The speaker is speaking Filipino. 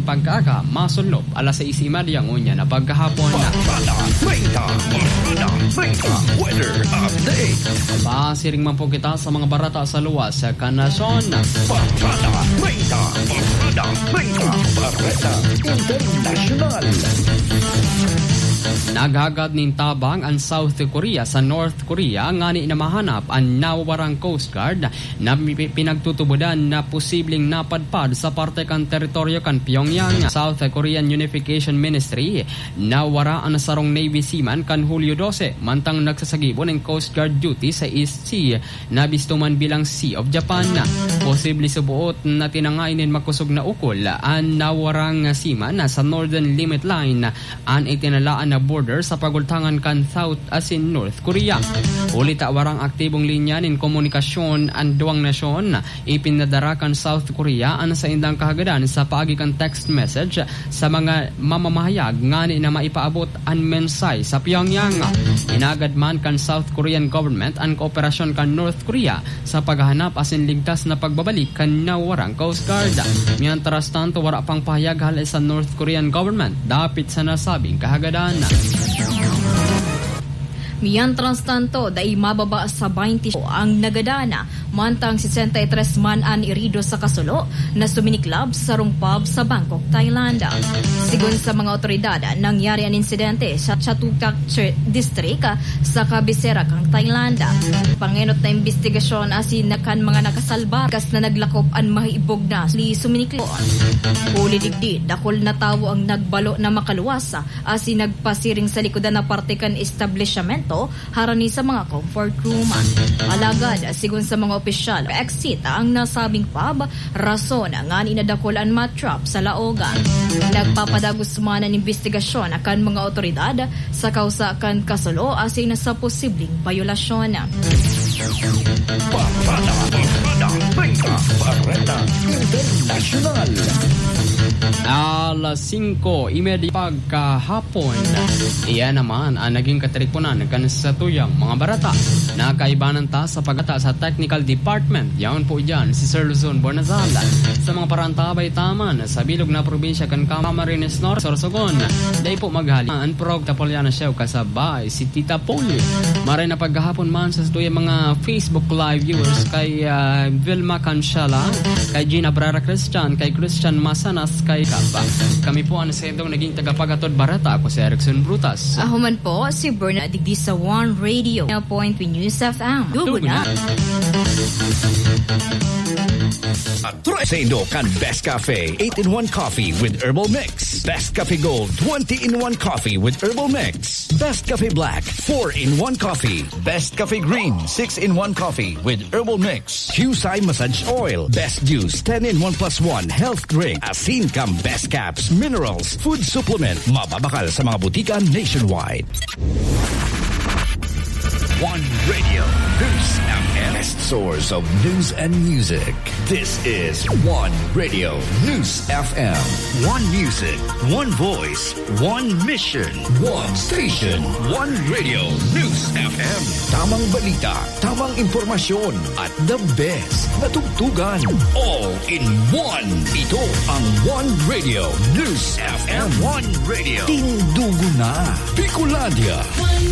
Pagkaka, masunlop, alas 6:30 ngunya na pagkahapon na. Weather update. Pasiring man po kita sa mga barata sa luwas sa kanasyon. Barata International. Naghagad ning tabang ang South Korea sa North Korea ngani na mahanap ang nawawarang Coast Guard na pinagtutubudan na posibleng napadpad sa parte kan teritoryo kan Pyongyang. South Korean Unification Ministry nawara ang sarong Navy seaman kan Hulyo 12 mantang nagsasagibo ng Coast Guard duty sa East Sea na bistuman bilang Sea of Japan. Posible subuot na tinangainin makusog na ukol ang nawarang seaman sa Northern Limit Line ang itinalaan na border sa pagultangan kan South as in North Korea. Ulit warang aktibong linya ng komunikasyon ang duwang nasyon ipinadara kan South Korea ang sa indang kahagadan sa paagi kan text message sa mga mamamahayag ngani na maipaabot ang mensay sa Pyongyang. Inagad man kan South Korean government ang kooperasyon kan North Korea sa paghahanap asin ligtas na pagbabalik kan nawarang Coast Guard. Mientras tanto wala pang pahayag halay sa North Korean government dapit sa nasabing kahagadan. Mientras tanto, dai mababa sa 20 ang nagadana, mantang 63 man ang irido sa kasulo na suminiklab sa sarong pub sa Bangkok, Thailand. Sigun sa mga otoridad, nangyari ang insidente sa Chatukak District sa kabisera kang Thailand. Pangenot na investigasyon asin nakan mga nakasalbar kas na naglakop ang mahibog na suminiklo. Huli digdi, dakol na tawo ang nagbalo na makaluwas asin nagpasiring sa likodan na parte kan establishmento harani sa mga comfort room. Alagad, sigun sa mga opisyal, exit ang nasabing pub, rason nga inadakol ang matrap sa laogan. Nagpapadagos man ang investigasyon akan mga otoridad sa kausa kan kasulo asin sa posibleng violasyon. Barata International. Alas 5:30 pagkahapon. Iyan naman ang naging katripunan kan sa tuyang mga barata. Nakaibanan ta sa pagata sa technical department. Yaon po dyan si Sir Luzon Bonazala. Sa mga parantabay taman sa bilog na probinsya kan Camarines Norte, Sorsogon. Dahil po maghali ang prog Tapolyana Show kasabay si Tita Polly. Maray na pagkahapon man sa tuyang mga Facebook live viewers kay Vilma Cancela, kay Gina Brara Christian, kay Christian Masanas, kay Kapa. Kami po ang sendong naging tagapagatod barata. Ako si Erickson Brutas. Ako man po si Bernard Digdi sa One Radio. Point with News FM. Dugo na. Sendo kan Best Cafe 8-in-1 Coffee with Herbal Mix. Best Cafe Gold 20-in-1 Coffee with Herbal Mix. Best Cafe Black 4-in-1 Coffee. Best Cafe Green 6-in-1 Coffee with Herbal Mix. Husay Massage Oil. Best Juice 10-in-1+1 Health Drink. Asin kam Best Caps Minerals Food Supplement. Mababakal sa mga butika nationwide. One Radio News FM. Best source of news and music. This is One Radio News FM. One music, one voice, one mission, one station. One Radio News FM. Tamang balita, tamang impormasyon, at the best na tugtugan. All in one. Ito ang One Radio News FM. One Radio. Tindugo na. Bicolandia.